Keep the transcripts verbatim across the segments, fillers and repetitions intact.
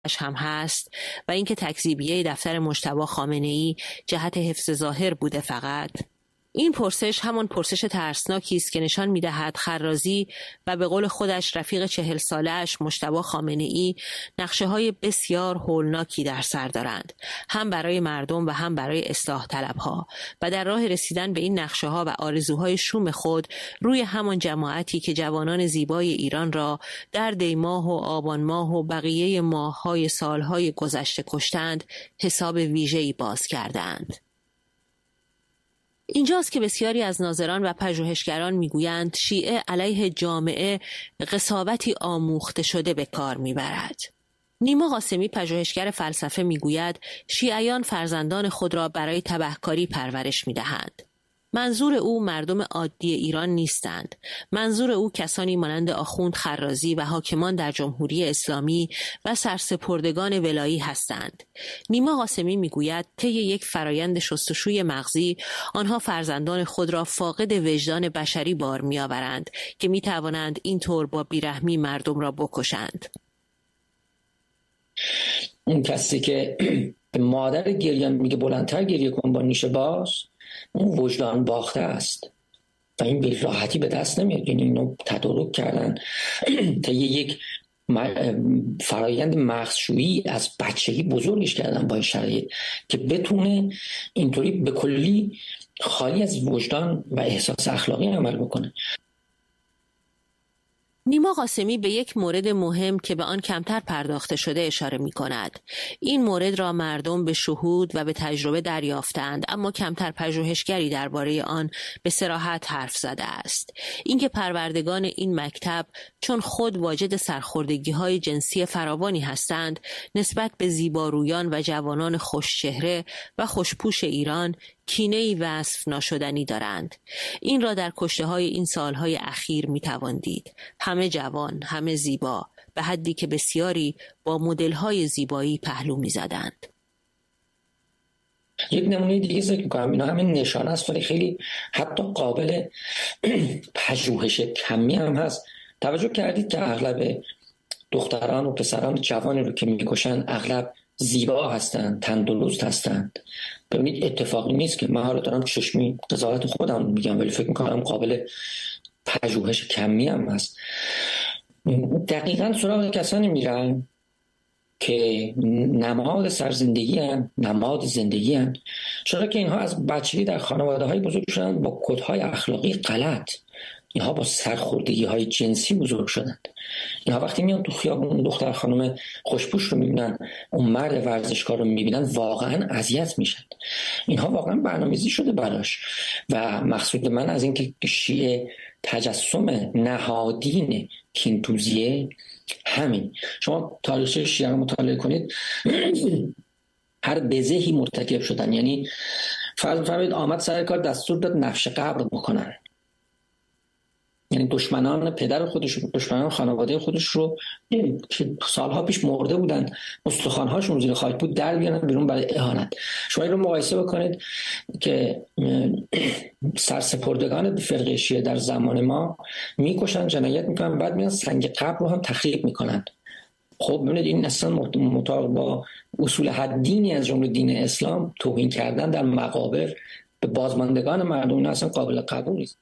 هم هست و اینکه تکذیبیه دفتر مجتبی خامنه‌ای جهت حفظ ظاهر بوده فقط؟ این پرسش همان پرسش ترسناکی است که نشان می‌دهد خرازی و به قول خودش رفیق چهل ساله‌اش مجتبی خامنه‌ای نقشه‌های بسیار هولناکی در سر دارند، هم برای مردم و هم برای اصلاح طلبها، و در راه رسیدن به این نقشه‌ها و آرزوهای شوم خود روی همان جماعتی که جوانان زیبای ایران را در دی ماه و آبان ماه و بقیه ماه‌های سال‌های گذشته کشتند حساب ویژه‌ای باز کردند. اینجاست که بسیاری از ناظران و پژوهشگران میگویند شیعه علیه جامعه قساوتی آموخته شده به کار میبرد. نیما قاسمی پژوهشگر فلسفه میگوید شیعیان فرزندان خود را برای تبهکاری پرورش میدهند. منظور او مردم عادی ایران نیستند. منظور او کسانی مانند آخوند خرازی و حاکمان در جمهوری اسلامی و سرسپردگان ولایی هستند. نیما قاسمی میگوید طی یک فرایند شستشوی مغزی آنها فرزندان خود را فاقد وجدان بشری بار میآورند که میتوانند اینطور با بیرحمی مردم را بکشند. اون کسی که به مادر گریان میگه بلندتر گریه کن با نیش باز، اون وجدان باخته است و این به راحتی به دست نمیاد. یعنی اینو تدارک کردن تا یک فرایند مغزشویی از بچگی بزرگش کردن با این شرایط که بتونه اینطوری به کلی خالی از وجدان و احساس اخلاقی عمل بکنه. نیما قاسمی به یک مورد مهم که به آن کمتر پرداخته شده اشاره می کند. این مورد را مردم به شهود و به تجربه دریافتند، اما کمتر پژوهشگری درباره آن به صراحت حرف زده است. اینکه پروردگان این مکتب چون خود واجد سرخوردگی‌های جنسی فراوانی هستند، نسبت به زیبارویان و جوانان خوشچهره و خوشپوش ایران کینه‌ای وصف ناشدنی دارند. این را در کشته‌های این سالهای اخیر می‌توان دید. همه جوان، همه زیبا، به حدی که بسیاری با مدل‌های زیبایی پهلو می‌زدند. یک نمونه دیگه ذکر می‌کنم، اینا همین نشانه است ولی خیلی حتی قابل پژوهش کمی هم هست. توجه کردید که اغلب دختران و پسران جوانی رو که می‌کشن اغلب زیبا هستند، تندرست هستند. ببینید اتفاقی نیست که من حالا دارم چشمی قضاوت خودم میگم، ولی فکر میکنم قابل پژوهش کمی هم هست. دقیقاً سراغ کسانی میرن که نماد سرزندگی هستند، نماد زندگی هستند، چرا که اینها از بچگی در خانواده های بزرگ شدند با کدهای اخلاقی غلط. اینها با سرخوردگی های جنسی بزرگ شدند. اینها وقتی میان تو خیابون دختر خانم خوشپوش رو میبینن، اون مرد ورزشکار رو میبینن، واقعا اذیت میشن. اینها واقعا برنامه‌ریزی شده براش. و مقصود من از این که شیعه تجسم نهادین کینتوزیه همین. شما تاریخچه شیعه رو مطالعه کنید، هر بزهی مرتکب شدن. یعنی فرض بفرمایید آمد سر کار دستور داد نفش قبر بکنن، یعنی دشمنان پدر خودش، دشمنان خانواده خودش رو که سالها پیش مرده بودن، استخوان‌هاشون زیر خاک بود، در بیارن بیرون برای اهانت. شما این رو مقایسه بکنید که سرسپردگان فرقه شیعه در زمان ما میکشن، جنایت میکنن، بعد میان سنگ قبر رو هم تخریب میکنن. خب ببینید این اصلا مطابق با اصول حد دینی از جمله دین اسلام توهین کردن در مقابر به بازماندگان مردم اصلا قابل قبول نیست.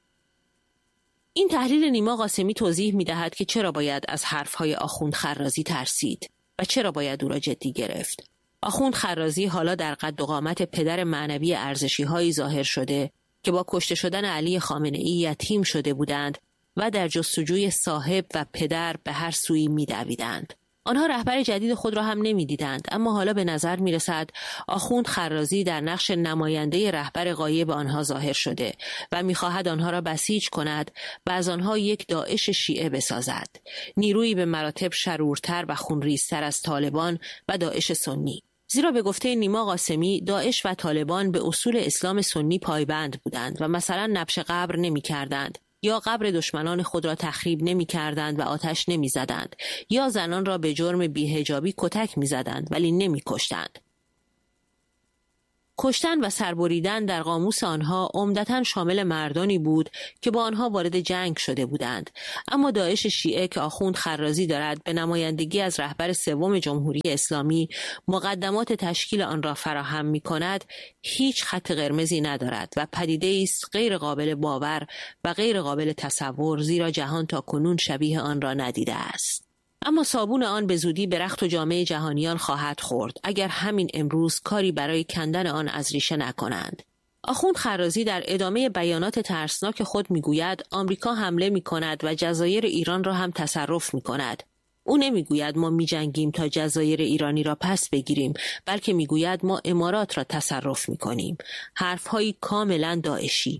این تحلیل نیما قاسمی توضیح می‌دهد که چرا باید از حرف‌های آخوند خرازی ترسید و چرا باید او را جدی گرفت. آخوند خرازی حالا در قد و قامت پدر معنوی ارزشی‌هایی ظاهر شده که با کشته شدن علی خامنه‌ای یتیم شده بودند و در جستجوی صاحب و پدر به هر سویی می‌دویدند. آنها رهبر جدید خود را هم نمی‌دیدند، اما حالا به نظر می‌رسد آخوند خرازی در نقش نماینده رهبر غایب آنها ظاهر شده و می‌خواهد آنها را بسیج کند و از آنها یک داعش شیعه بسازد، نیرویی به مراتب شرورتر و خونریزتر از طالبان و داعش سنی. زیرا به گفته نیما قاسمی داعش و طالبان به اصول اسلام سنی پایبند بودند و مثلا نبش قبر نمی‌کردند، یا قبر دشمنان خود را تخریب نمی کردند و آتش نمی زدند، یا زنان را به جرم بی‌حجابی کتک می زدند ولی نمی کشتند. کشتن و سربریدن در قاموس آنها عمدتاً شامل مردانی بود که با آنها وارد جنگ شده بودند، اما داعش شیعه که آخوند خرازی دارد به نمایندگی از رهبر سوم جمهوری اسلامی مقدمات تشکیل آن را فراهم می کند، هیچ خط قرمزی ندارد و پدیده است غیر قابل باور و غیر قابل تصور، زیرا جهان تا کنون شبیه آن را ندیده است. اما صابون آن به زودی به رخت و جامعه جهانیان خواهد خورد اگر همین امروز کاری برای کندن آن از ریشه نکنند. آخوند خرازی در ادامه بیانات ترسناک خود میگوید آمریکا حمله میکند و جزایر ایران را هم تصرف میکند. او نمیگوید ما میجنگیم تا جزایر ایرانی را پس بگیریم، بلکه میگوید ما امارات را تصرف میکنیم. حرفهایی کاملا داعشی.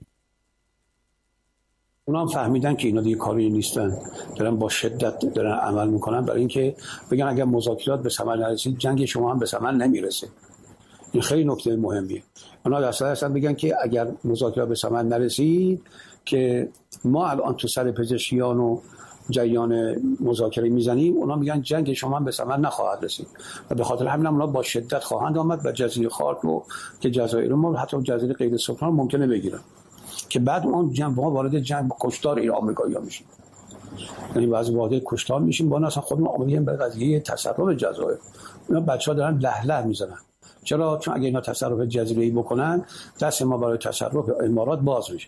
اونا هم فهمیدن که اینا دیگه کاری نیستن، دارن با شدت دارن عمل میکنن برای اینکه بگن اگر مذاکرات به ثمر نرسید جنگ شما هم به ثمر نمیرسه. این خیلی نکته مهمیه. اونا در اصل هستن بگن که اگر مذاکرات به ثمر نرسید که ما الان تو سر پزشکیان و جریان مذاکره میزنیم، اونا میگن جنگ شما هم به ثمر نخواهد رسید و به خاطر همین اونا با شدت خواهند آمد و جزیره خارک رو که جزایر ما حتی جزیره غیر سلطان ممکنه بگیرن که بعد اون جنگ با وارد جنگ با کشتار این آمریکایی‌ها میشیم. یعنی بعضی وارد کشتار میشیم با اصلا خودمون آماده‌ایم برای قضیه تصرف جزایر. اینا بچه‌ها دارن له له میزنن. چرا؟ چون اگه اینا تصرف جزیره‌ای بکنن دست ما برای تصرف امارات باز میشه.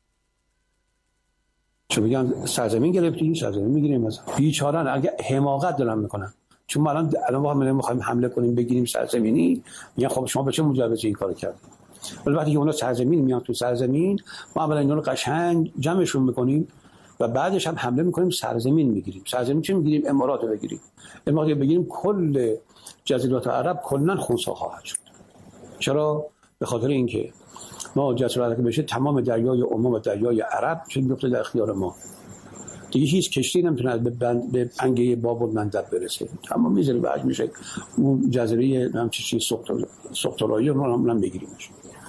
چون میگن سرزمین گرفتیم، سرزمین میگیریم. مثلا بیچاره‌ن اگه حماقت دارن میکنن. چون ما الان الان واقعا میخوایم حمله کنیم بگیریم سرزمینی، میگن خب شما به چه مجوز این کارو کردید؟ ولی وقتی که اونا سرزمین میان تو سرزمین، ما اولا اینا رو قشنگ جمعشون میکنیم و بعدش هم حمله میکنیم سرزمین میگیریم. سرزمین چی میگیریم؟ امارات رو بگیریم. امارات رو بگیریم کل جزیرات عرب کلا خنثی خواهد شد. چرا؟ به خاطر اینکه ما جزیره عرب بشه تمام دریای عمان و دریای عرب چه میفته در اختیار ما. دیگه هیچ کشتی نمیتونه به بند به انگه باب المندب برسه. تمام میذاره بعد میشه اون جزیره هم چیزی سوخترایی رو هم بگیریمش.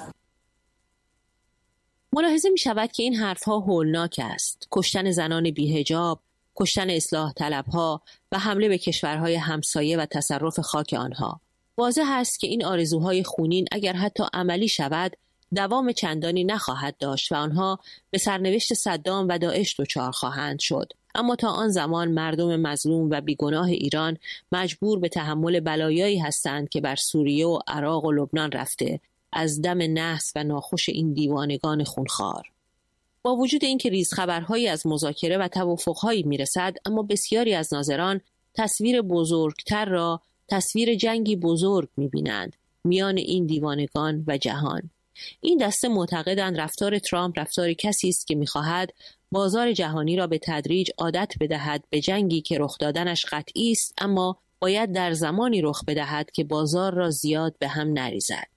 ملاحظه می شود که این حرفها هولناک است. کشتن زنان بی‌حجاب، کشتن اصلاح طلبها و حمله به کشورهای همسایه و تصرف خاک آنها. واضح است که این آرزوهای خونین اگر حتی عملی شود دوام چندانی نخواهد داشت و آنها به سرنوشت صدام و داعش دچار خواهند شد. اما تا آن زمان مردم مظلوم و بیگناه ایران مجبور به تحمل بلایایی هستند که بر سوریه و عراق و لبنان رفته از دم نحس و ناخوش این دیوانگان خونخوار. با وجود اینکه ریزخبرهایی از مذاکره و توافقهایی میرسد، اما بسیاری از ناظران تصویر بزرگتر را تصویر جنگی بزرگ میبینند میان این دیوانگان و جهان. این دسته معتقدند رفتار ترامپ رفتار کسی است که میخواهد بازار جهانی را به تدریج عادت بدهد به جنگی که رخ دادنش قطعی است، اما باید در زمانی رخ بدهد که بازار را زیاد به هم نریزد.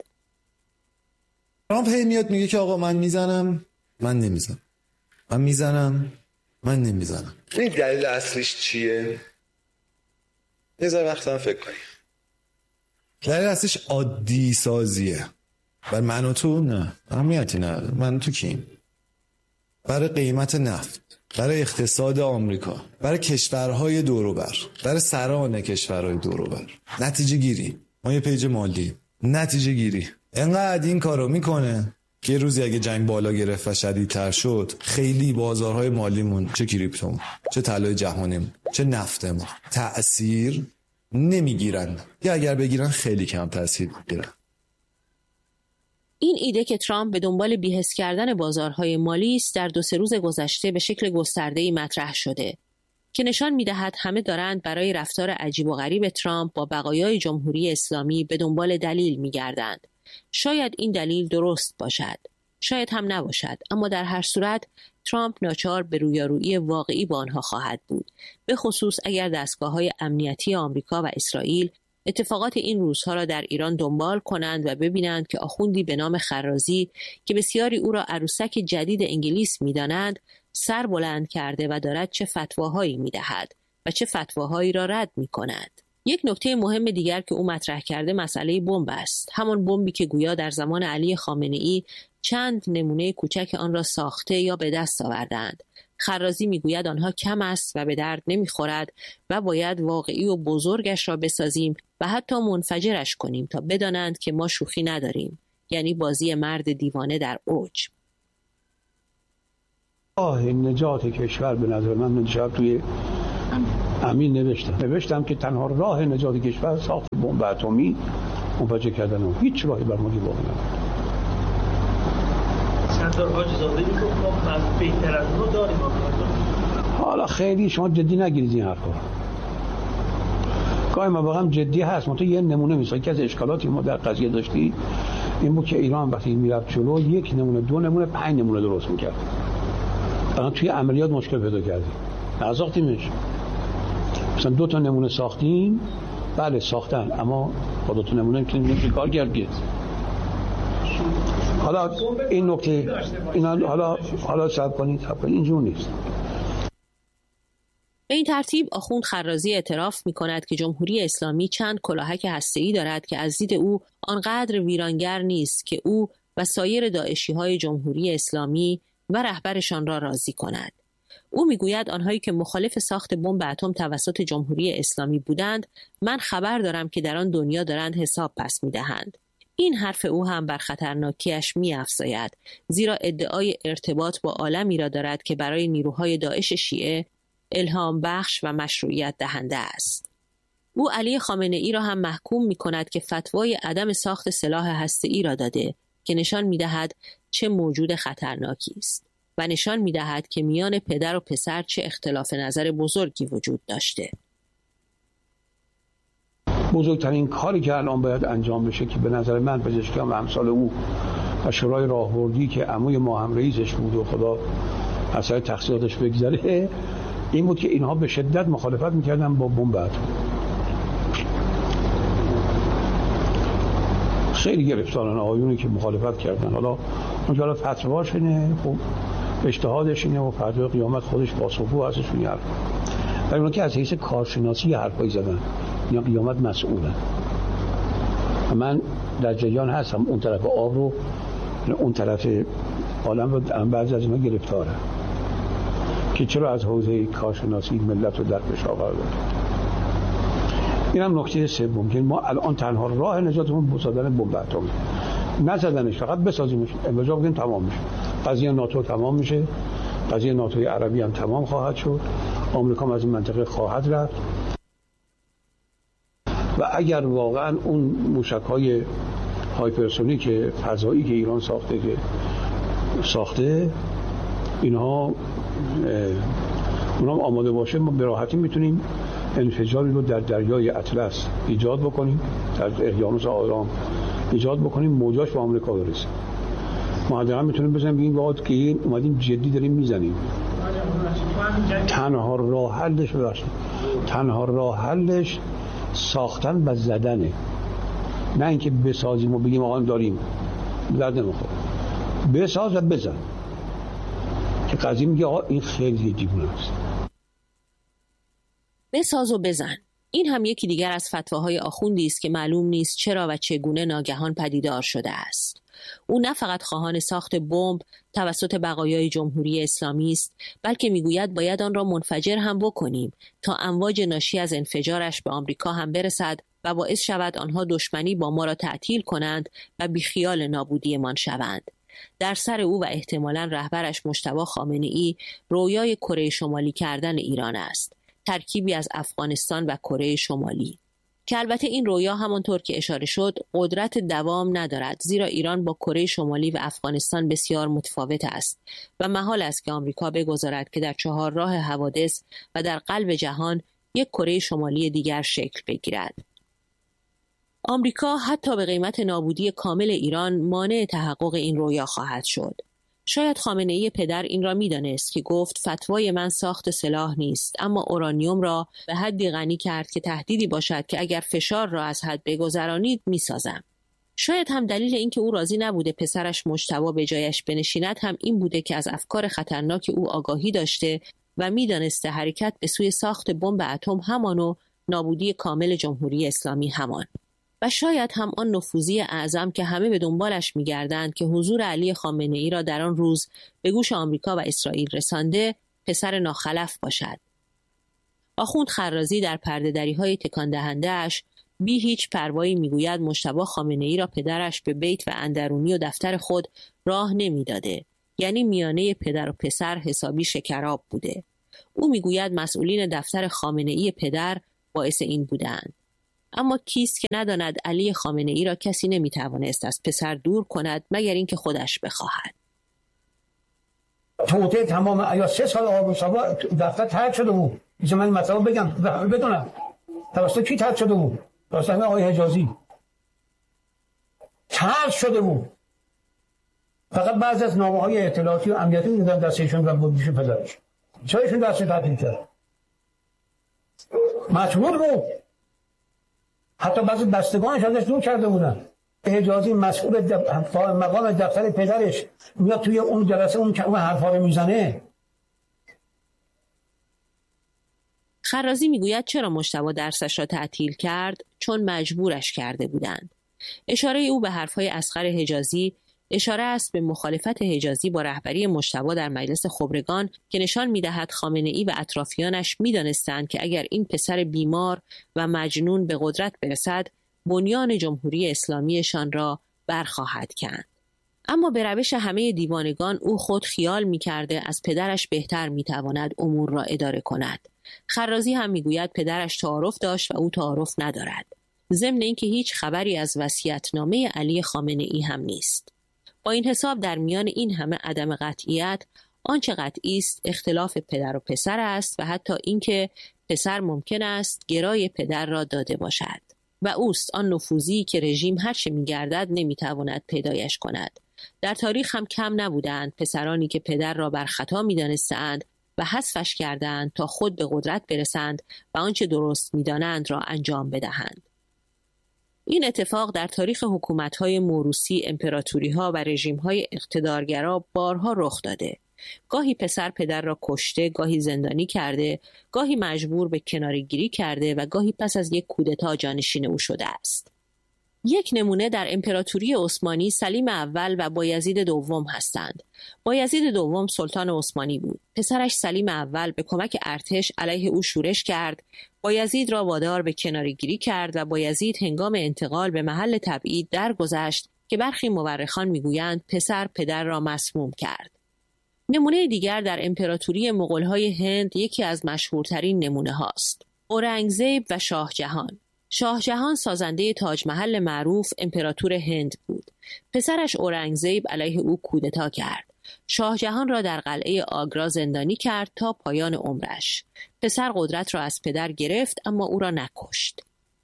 ترامپ هی میاد میگه که آقا من میزنم من نمیزنم، من میزنم من نمیزنم. این دلیل اصلیش چیه؟ یه ذره وقت هم فکر کنیم. دلیل اصلیش عادی سازیه. بر من و تو نه، اهمیتی نداره. من و تو کیم؟ برای قیمت نفت، برای اقتصاد آمریکا، برای کشورهای دوروبر، برای سران کشورهای دوروبر. نتیجه گیری. ما یه پیج مالی. نتیجه گیری. انقدر این کارو میکنه که یه روزی اگه جنگ بالا گرفت و شدیدتر شد، خیلی بازارهای مالیمون، چه کریپتوم، چه طلای جهانیم، چه نفتمون تأثیر نمیگیرن. یا اگر بگیرن خیلی کم تأثیر میگیرن. این ایده که ترامپ به دنبال بی‌حس کردن بازارهای مالی است در دو سه روز گذشته به شکل گسترده‌ای مطرح شده که نشان می‌دهد همه دارند برای رفتار عجیب و غریب ترامپ با بقایای جمهوری اسلامی به دنبال دلیل می‌گردند. شاید این دلیل درست باشد، شاید هم نباشد، اما در هر صورت ترامپ ناچار به رویارویی واقعی با آنها خواهد بود، به خصوص اگر دستگاه‌های امنیتی آمریکا و اسرائیل اتفاقات این روزها را در ایران دنبال کنند و ببینند که آخوندی به نام خرازی که بسیاری او را عروسک جدید انگلیس می‌دانند سر بلند کرده و دارد چه فتواهایی می‌دهد و چه فتواهایی را رد می‌کند. یک نکته مهم دیگر که او مطرح کرده مسئله بمب است، همان بمبی که گویا در زمان علی خامنه‌ای چند نمونه کوچک آن را ساخته یا به دست آوردند. خرازی میگوید آنها کم است و به درد نمیخورد و باید واقعی و بزرگش را بسازیم و حتی منفجرش کنیم تا بدانند که ما شوخی نداریم. یعنی بازی مرد دیوانه در اوج. راه نجات کشور به نظر من نجات توی امین نوشتم نوشتم که تنها راه نجات کشور ساخت بمب اتمی منفجر کردن اون، هیچ راهی بر ما باقی نمونده. سردار حاج زاده میگفت ما از بهتر از اون داریم. حالا خیلی شما جدی نگیرید این حرفا. گاهی مواقع هم جدی هست. منتها یه نمونه میسازم که از اشکالاتی ما در قضیه داشتی این بود که ایران وقتی میرفت جلو یک نمونه، دو نمونه، پنج نمونه درست میکرد. الان توی عملیات مشکل پیدا کردیم. نساختیمش. مثلا دو تا نمونه ساختیم، بله ساختن، اما با دو تا نمونه که نمیشه کار کرد. حالا این نکته اینا حالا حالا صبر کنید صبر کنید اینجور نیست. به این ترتیب آخوند خرازی اعتراف می کند که جمهوری اسلامی چند کلاهک هسته‌ای دارد که از دید او آنقدر ویرانگر نیست که او و سایر داعشی‌های جمهوری اسلامی و رهبرشان را راضی کند. او میگوید آنهایی که مخالف ساخت بمب اتم توسط جمهوری اسلامی بودند، من خبر دارم که در آن دنیا دارند حساب پس می‌دهند. این حرف او هم بر خطرناکیش می‌افزاید، زیرا ادعای ارتباط با عالمی را دارد که برای نیروهای داعش شیعه الهام بخش و مشروعیت دهنده است. او علی خامنه‌ای را هم محکوم می‌کند که فتوای عدم ساخت سلاح هسته‌ای را داده که نشان می‌دهد چه موجود خطرناکی است و نشان می‌دهد که میان پدر و پسر چه اختلاف نظر بزرگی وجود داشته. بزرگترین کاری که الان باید انجام بشه که به نظر من پزشکان و امثال او و شورای راهبردی که عموی ما هم رئیسش بود و خدا از سر تقصیراتش بگذره، این بود که اینها به شدت مخالفت میکردن با بمب اتم. خیلی گرفتارن آقایونی که مخالفت کردن. حالا اون که حالا فتواش اینه، خب اجتهادش اینه و فردا قیامت خودش باسفو هستش میگه. ولی اون که از حیث کارشناسی حرفایی زدن، یا قیامت مسئولن. من در جریان هستم اون طرف آب رو، اون طرف عالم رو بعضی از اینا گرفتاره که چرا از حوزه کارشناسی ملت رو در فشار قرار دادن. این هم نکته سوم که ما الان تنها راه نجاتمون بسازن بمب اتمی، نزدنش، فقط بسازیمش. امروز بگیم تمام میشه، قضیه ناتو تمام میشه، قضیه ناتوی عربی هم تمام خواهد شد، آمریکا هم از این منطقه خواهد رفت. و اگر واقعا اون موشک‌های هایپرسونیک فضایی که ایران ساخته که ساخته اینها اونام آماده باشه، ما به راحتی میتونیم انفجاری رو در دریای اطلس ایجاد بکنیم، در اقیانوس آرام ایجاد بکنیم، موجاش به آمریکا برسه. ما حداقل میتونیم بزنیم بگیم واقعا که این اومدیم جدی داریم میزنیم. تنها راه حلش ببخشید تنها راه حلش ساختن و زدنه، نه اینکه بسازیم و بگیم آقا داریم. درد نمیخوره، بساز و بزن. که قضیه میگه آقا این خیلی دیوونه است. بساز و بزن. این هم یکی دیگر از فتواهای آخوندی است که معلوم نیست چرا و چگونه ناگهان پدیدار شده است. او نه فقط خواهان ساخت بمب توسط بقایای جمهوری اسلامی است، بلکه میگوید باید آن را منفجر هم بکنیم تا امواج ناشی از انفجارش به آمریکا هم برسد و باعث شود آنها دشمنی با ما را تعطیل کنند و بیخیال نابودیمان شوند. در سر او و احتمالاً رهبرش مجتبی خامنه‌ای رویای کره شمالی کردن ایران است، ترکیبی از افغانستان و کره شمالی، که البته این رویا همانطور که اشاره شد قدرت دوام ندارد، زیرا ایران با کره شمالی و افغانستان بسیار متفاوت است و محال است که آمریکا بگذارد که در چهار راه حوادث و در قلب جهان یک کره شمالی دیگر شکل بگیرد. آمریکا حتی به قیمت نابودی کامل ایران مانع تحقق این رویا خواهد شد. شاید خامنه‌ای پدر این را می‌دانست که گفت فتوای من ساخت سلاح نیست، اما اورانیوم را به حدی غنی کرد که تهدیدی باشد که اگر فشار را از حد بگذرانید می‌سازم. شاید هم دلیل اینکه او راضی نبوده پسرش مجتبی به جایش بنشیند هم این بوده که از افکار خطرناک او آگاهی داشته و می‌دانسته حرکت به سوی ساخت بمب اتم همان و نابودی کامل جمهوری اسلامی همان. و شاید هم آن نفوذی اعظم که همه به دنبالش می‌گردند که حضور علی خامنه‌ای را در آن روز به گوش آمریکا و اسرائیل رسانده پسر ناخلف باشد. آخوند خرازی در پرده‌دری‌های تکان دهنده‌اش بی هیچ پروایی میگوید مجتبی خامنه‌ای را پدرش به بیت و اندرونی و دفتر خود راه نمیداده، یعنی میانه پدر و پسر حسابی شکراب بوده. او میگوید مسئولین دفتر خامنه‌ای پدر باعث این بودند. اما کیست که نداند علی خامنه‌ای را کسی نمیتوانست از پسر دور کند مگر اینکه خودش بخواهد. توته تمام یا سه سال آقا مصطفی دفتر ترک شده بود. میشه من مثلا بگم بدونم توسط کی ترک شده بود؟ توسط آقای حجازی ترک شده بود. فقط بعضی از نامه‌های اطلاعاتی و امنیتی میدادن دستشون و بودیش پدرش. چایشون دستش تعطیل کرد. مجبور بود. حتی بعضی بستگانش ازش دور کرده بودن. حجازی مسئول دف... مقام دفتر پدرش میاد توی اون جلسه اون اون حرفا رو میزنه. خرازی میگوید چرا مجتبی درسش را تعطیل کرد؟ چون مجبورش کرده بودند. اشاره او به حرفهای اصغر حجازی اشاره است به مخالفت حجازی با رهبری مجتبی در مجلس خبرگان که نشان می‌دهد خامنه‌ای و اطرافیانش می‌دانستند که اگر این پسر بیمار و مجنون به قدرت برسد بنیان جمهوری اسلامیشان را برخواهد کند. اما به روش همه دیوانگان او خود خیال می‌کرده از پدرش بهتر می‌تواند امور را اداره کند. خرازی هم می‌گوید پدرش تعارف داشت و او تعارف ندارد. ضمن اینکه هیچ خبری از وصیت‌نامه علی خامنه‌ای هم نیست. با این حساب در میان این همه عدم قطعیت آنچه قطعی است اختلاف پدر و پسر است و حتی اینکه پسر ممکن است گرای پدر را داده باشد و اوست آن نفوذی که رژیم هر چه می‌گردد نمی‌تواند پیدایش کند. در تاریخ هم کم نبودند پسرانی که پدر را بر خطا می‌دانستند و حذفش کردند تا خود به قدرت برسند و آنچه درست می‌دانند را انجام بدهند. این اتفاق در تاریخ حکومت‌های موروثی، امپراتوری‌ها و رژیم‌های اقتدارگرا بارها رخ داده. گاهی پسر پدر را کشته، گاهی زندانی کرده، گاهی مجبور به کناره‌گیری کرده و گاهی پس از یک کودتا جانشین او شده است. یک نمونه در امپراتوری عثمانی سلیم اول و بایزید دوم هستند. بایزید دوم سلطان عثمانی بود. پسرش سلیم اول به کمک ارتش علیه او شورش کرد. بایزید را وادار به کناره‌گیری کرد و بایزید هنگام انتقال به محل تبعید درگذشت که برخی مورخان میگویند پسر پدر را مسموم کرد. نمونه دیگر در امپراتوری مغول‌های هند یکی از مشهورترین نمونه هاست. اورنگزیب و شاه جهان. شاه جهان سازنده تاج محل معروف امپراتور هند بود. پسرش اورنگزیب علیه او کودتا کرد. شاه جهان را در قلعه آگرا زندانی کرد تا پایان عمرش. پسر قدرت را از پدر گرفت اما او را نکشت.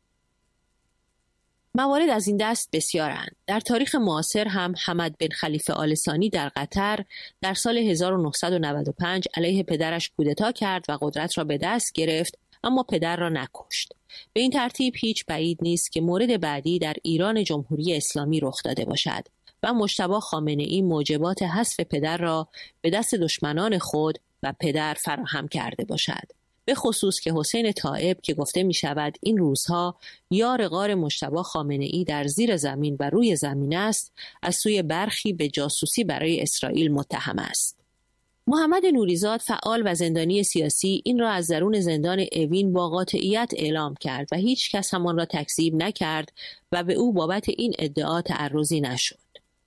موارد از این دست بسیارند. در تاریخ معاصر هم حمد بن خلیفه آل ثانی در قطر در سال هزار و نهصد و نود و پنج علیه پدرش کودتا کرد و قدرت را به دست گرفت اما پدر را نکشت. به این ترتیب هیچ بعید نیست که مورد بعدی در ایران جمهوری اسلامی رخ داده باشد و مجتبی خامنه‌ای موجبات حذف پدر را به دست دشمنان خود و پدر فراهم کرده باشد. به خصوص که حسین طائب که گفته می شود این روزها یار غار مجتبی خامنه‌ای در زیر زمین و روی زمین است، از سوی برخی به جاسوسی برای اسرائیل متهم است. محمد نوریزاد فعال و زندانی سیاسی این را از درون زندان اوین با قاطعیت اعلام کرد و هیچ کس همان را تکذیب نکرد و به او بابت این ادعا تعرضی نشد.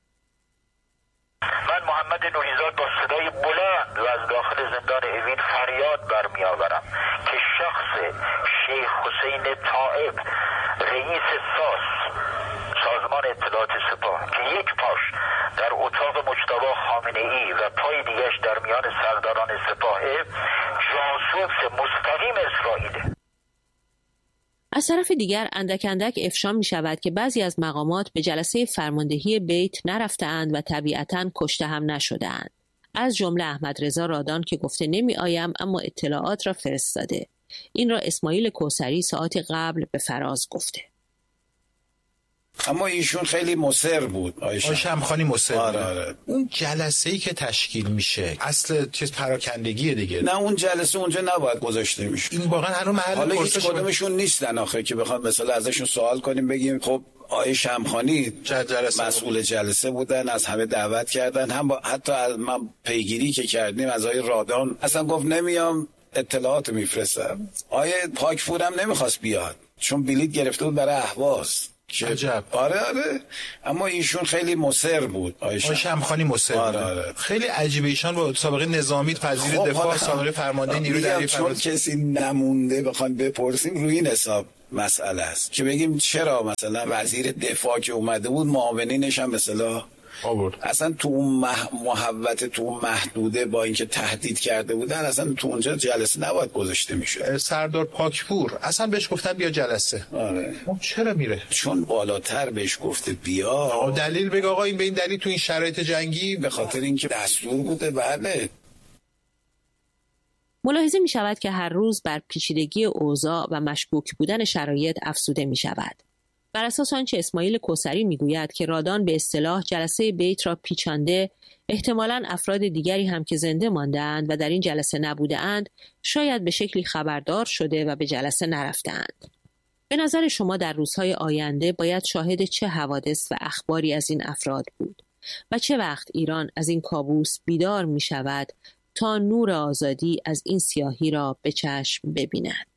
من محمد نوریزاد با صدای بلند و از داخل زندان اوین فریاد برمی آورم که شخص شیخ حسین طائب رئیس ساس سازمان اطلاعات سپاه که یک پاش در اتاق مجتبی خامنه‌ای و پای دیگش در میان سرداران سپاه جاسوس مستقیم اسرائیل. از طرف دیگر اندک اندک افشا می شود که بعضی از مقامات به جلسه فرماندهی بیت نرفتند و طبیعتاً کشته هم نشدند. از جمله احمد رضا رادان که گفته نمی آیم اما اطلاعات را فرستاده. این را اسماعیل کوثری ساعتی قبل به فراز گفته. اما ایشون خیلی مصر بود. آقای شمخانی مصر بود. آره آره. اون جلسه‌ای که تشکیل میشه اصل چیز پراکندگیه دیگه. نه اون جلسه اونجا نباید گذاشته میشه. این واقعا هنوز محل حالا هیچ پرسش کدومشون نیستن آخه که بخوام مثلا ازشون سوال کنیم بگیم خب آقای شمخانی جلسه مسئول بود. جلسه بودن، از همه دعوت کردن، هم با حتی از من پیگیری که کردیم از آقای رادان اصلا گفت نمیام اطلاعات میفرستم. آقای پاکپور هم نمیخواست بیاد. چون بلیط گرفته بود برای اهواز. عجب. آره آره اما ایشون خیلی مصر بود. آقای شمخانی مصر بود. آره آره. خیلی عجیبه ایشان با سابقه نظامی پذیر خب دفاع، سابقه فرمانده نیروی دریایی، چون کسی نمونده بخوام بپرسیم روی این حساب مسئله است که بگیم چرا مثلا وزیر دفاع که اومده بود معاونینش هم مثلا آورد. اصلا تو اون مح... محوت تو اون محدوده با اینکه تهدید کرده بودن اصلا تو اونجا جلسه نباید گذاشته میشد. سردار پاکپور اصلا بهش گفتن بیا جلسه. آره. چرا میره؟ چون بالاتر بهش گفته بیا. آقا دلیل بگو آقا این به این دلیل تو این شرایط جنگی به خاطر اینکه دستور بوده. بله. ملاحظه می شود که هر روز بر پیچیدگی اوضاع و مشکوک بودن شرایط افزوده می شود. بر اساس آنچه اسماعیل کوثری میگوید که رادان به اصطلاح جلسه بیت را پیچانده، احتمالاً افراد دیگری هم که زنده مانده‌اند و در این جلسه نبوده‌اند شاید به شکلی خبردار شده و به جلسه نرفته‌اند. به نظر شما در روزهای آینده باید شاهد چه حوادث و اخباری از این افراد بود و چه وقت ایران از این کابوس بیدار می شود تا نور آزادی از این سیاهی را به چشم ببیند؟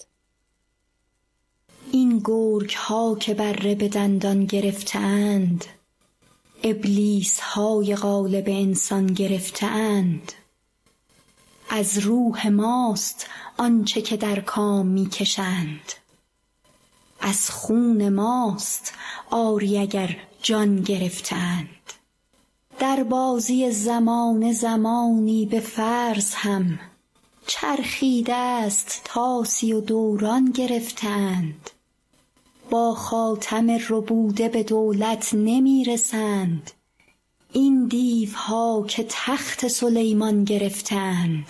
این گرگ ها که بره به دندان گرفتند، ابلیس های غالب انسان گرفتند. از روح ماست آنچه که در کام می کشند، از خون ماست آری اگر جان گرفتند. در بازی زمان زمانی به فرض هم، چرخیده است تاسی و دوران گرفتند. با خاتم ربوده به دولت نمی رسند، این دیوها که تخت سلیمان گرفتند.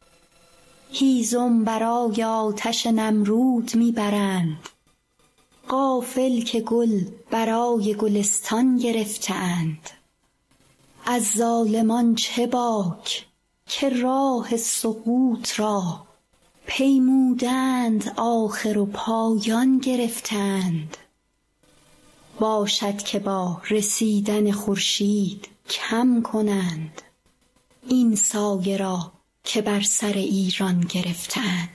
هیزم برای آتش نمرود می برند، غافل که گل برای گلستان گرفتند. از ظالمان چه باک که راه سقوط را، پیمودند آخر و پایان گرفتند. باشد که با رسیدن خورشید کم کنند، این سایه را که بر سر ایران گرفتند.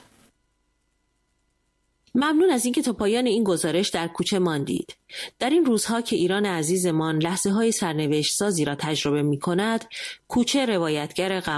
ممنون از اینکه تا پایان این گزارش در کوچه ماندید. در این روزها که ایران عزیزمان لحظه های سرنوشت سازی را تجربه می کند، کوچه روایتگر غم